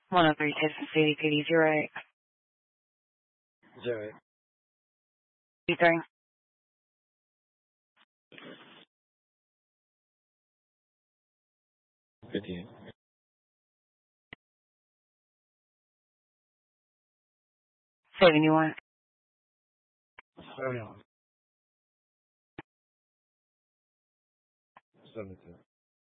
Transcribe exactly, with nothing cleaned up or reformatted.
one oh three Texas City, P D zero eight. Zero eight. P three. Fifty-eight. Seventy-one. Seventy-one. Seventy-two.